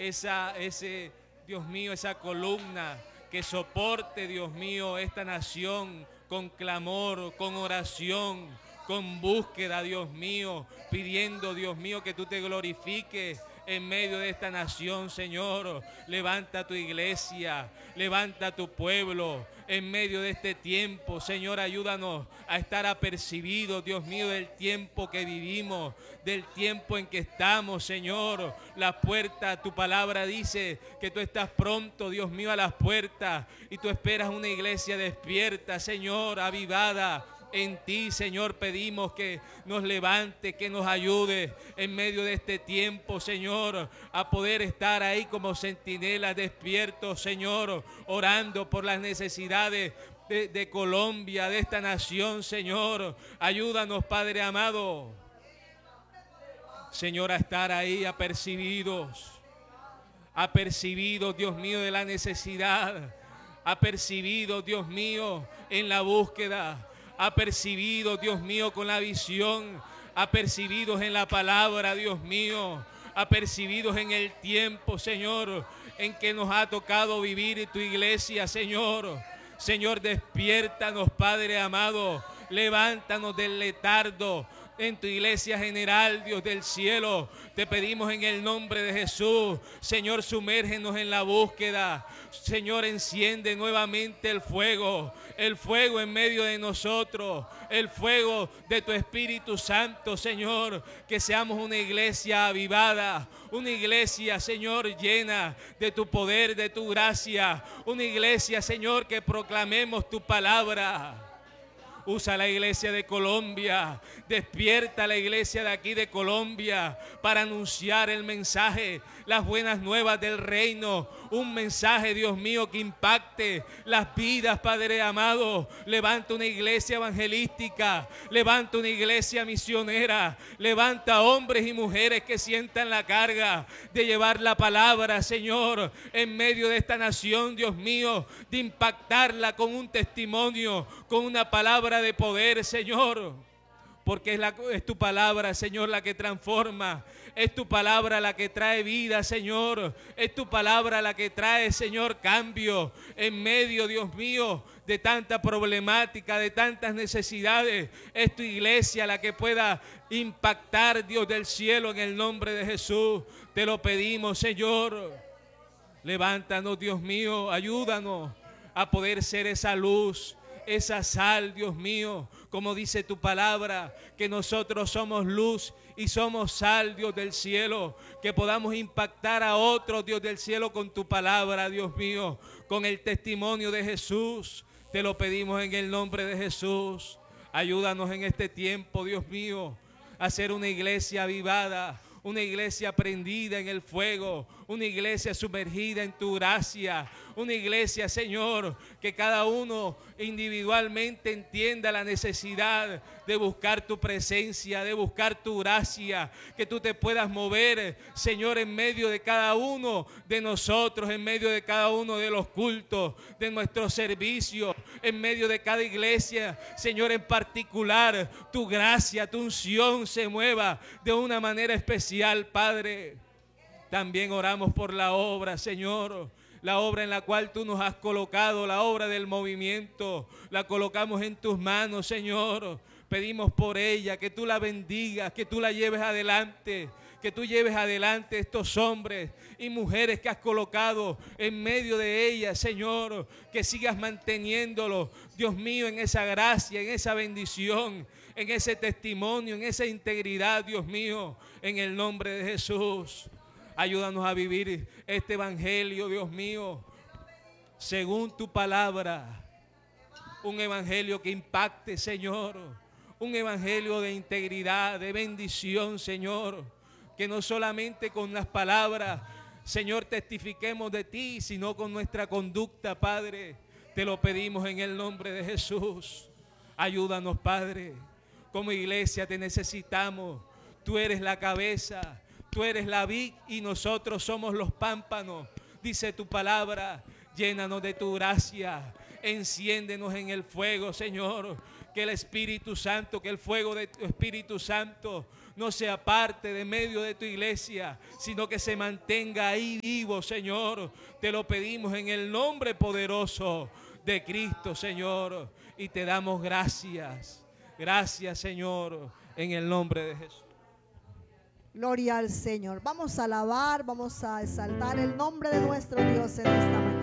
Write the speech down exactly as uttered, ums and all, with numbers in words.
esa, ese, Dios mío, esa columna que soporte, Dios mío, esta nación con clamor, con oración, con búsqueda, Dios mío, pidiendo, Dios mío, que tú te glorifiques en medio de esta nación, Señor. Levanta tu iglesia, levanta tu pueblo en medio de este tiempo, Señor. Ayúdanos a estar apercibidos, Dios mío, del tiempo que vivimos, del tiempo en que estamos, Señor. La puerta, tu palabra dice que tú estás pronto, Dios mío, a las puertas, y tú esperas una iglesia despierta, Señor, avivada. En ti, Señor, pedimos que nos levante, que nos ayude en medio de este tiempo, Señor, a poder estar ahí como centinelas despiertos, Señor, orando por las necesidades de, de Colombia, de esta nación, Señor. Ayúdanos, Padre amado, Señor, a estar ahí apercibidos, apercibidos, Dios mío, de la necesidad, apercibidos, Dios mío, en la búsqueda, apercibidos, Dios mío, con la visión, apercibidos en la palabra, Dios mío, apercibidos en el tiempo, Señor, en que nos ha tocado vivir en tu iglesia, Señor. Señor, despiértanos, Padre amado, levántanos del letardo en tu iglesia general, Dios del cielo. Te pedimos en el nombre de Jesús, Señor, sumérgenos en la búsqueda. Señor, enciende nuevamente el fuego, el fuego en medio de nosotros, el fuego de tu Espíritu Santo, Señor. Que seamos una iglesia avivada, una iglesia, Señor, llena de tu poder, de tu gracia. Una iglesia, Señor, que proclamemos tu palabra. Usa la iglesia de Colombia, despierta la iglesia de aquí de Colombia para anunciar el mensaje, las buenas nuevas del reino. Un mensaje, Dios mío, que impacte las vidas, Padre amado. Levanta una iglesia evangelística, levanta una iglesia misionera, levanta hombres y mujeres que sientan la carga de llevar la palabra, Señor, en medio de esta nación, Dios mío, de impactarla con un testimonio, con una palabra de poder, Señor. Porque es, la, es tu palabra, Señor, la que transforma. Es tu palabra la que trae vida, Señor. Es tu palabra la que trae, Señor, cambio en medio, Dios mío, de tanta problemática, de tantas necesidades. Es tu iglesia la que pueda impactar, Dios del cielo, en el nombre de Jesús. Te lo pedimos, Señor. Levántanos, Dios mío, ayúdanos a poder ser esa luz, esa sal, Dios mío, como dice tu palabra, que nosotros somos luz y somos sal, Dios del cielo, que podamos impactar a otros, Dios del cielo, con tu palabra, Dios mío, con el testimonio de Jesús. Te lo pedimos en el nombre de Jesús. Ayúdanos en este tiempo, Dios mío, a ser una iglesia avivada, una iglesia prendida en el fuego, una iglesia sumergida en tu gracia, una iglesia, Señor, que cada uno individualmente entienda la necesidad de buscar tu presencia, de buscar tu gracia, que tú te puedas mover, Señor, en medio de cada uno de nosotros, en medio de cada uno de los cultos, de nuestro servicio, en medio de cada iglesia, Señor, en particular, tu gracia, tu unción se mueva de una manera especial, Padre. También oramos por la obra, Señor, la obra en la cual tú nos has colocado, la obra del movimiento, la colocamos en tus manos, Señor. Pedimos por ella, que tú la bendigas, que tú la lleves adelante, que tú lleves adelante estos hombres y mujeres que has colocado en medio de ella, Señor, que sigas manteniéndolos, Dios mío, en esa gracia, en esa bendición, en ese testimonio, en esa integridad, Dios mío, en el nombre de Jesús. Ayúdanos a vivir este evangelio, Dios mío, según tu palabra. Un evangelio que impacte, Señor. Un evangelio de integridad, de bendición, Señor. Que no solamente con las palabras, Señor, testifiquemos de ti, sino con nuestra conducta, Padre. Te lo pedimos en el nombre de Jesús. Ayúdanos, Padre. Como iglesia te necesitamos. Tú eres la cabeza. Tú eres la vid y nosotros somos los pámpanos. Dice tu palabra, llénanos de tu gracia, enciéndenos en el fuego, Señor. Que el Espíritu Santo, que el fuego de tu Espíritu Santo no sea parte de medio de tu iglesia, sino que se mantenga ahí vivo, Señor. Te lo pedimos en el nombre poderoso de Cristo, Señor. Y te damos gracias. Gracias, Señor, en el nombre de Jesús. Gloria al Señor. Vamos a alabar, vamos a exaltar el nombre de nuestro Dios en esta mañana.